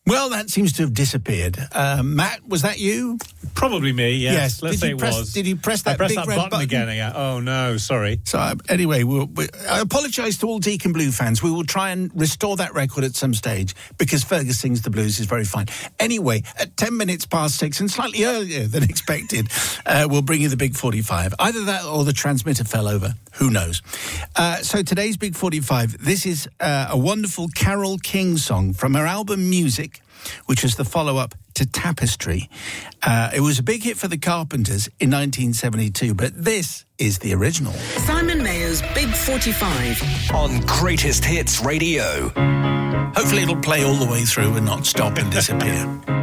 Well, that seems to have disappeared. Matt, was that you? Probably me, yes. Let's say it was. Did you press that big red button again? Oh, no, sorry. So, anyway, I apologise to all Deacon Blue fans. We will try and restore that record at some stage because Fergus Sings the Blues is very fine. Anyway, at 10 minutes past 6 and slightly earlier than expected, we'll bring you the Big 45. Either that or the transmitter fell over. Who knows? So today's Big 45, this is a wonderful Carole King song from her album Music, which was the follow-up to Tapestry. It was a big hit for the Carpenters in 1972, but this is the original. Simon Mayer's Big 45 on Greatest Hits Radio. Hopefully it'll play all the way through and not stop and disappear.